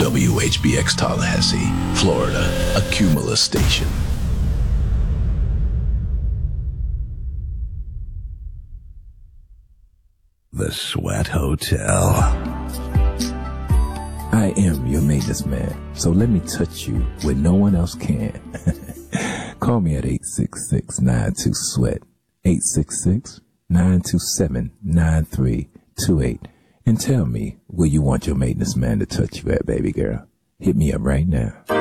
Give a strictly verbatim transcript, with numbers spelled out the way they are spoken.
W H B X Tallahassee, Florida, a Cumulus station. The Sweat Hotel. I am your maintenance man, so let me touch you where no one else can. Call me at eight six six, nine two, SWEAT, eight six six, nine two seven, nine three two eight, and tell me where you want your maintenance man to touch you at, baby girl. Hit me up right now.